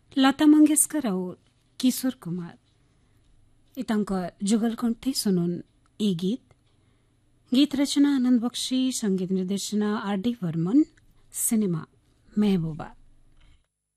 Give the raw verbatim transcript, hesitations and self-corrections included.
लता मंगेशकर और किशोर कुमार इतांक जुगल कंठे सुनुन ई गीत गीत रचना आनंद बख्शी, संगीत निर्देशना आर डी वर्मन, सिनेमा महबूबा।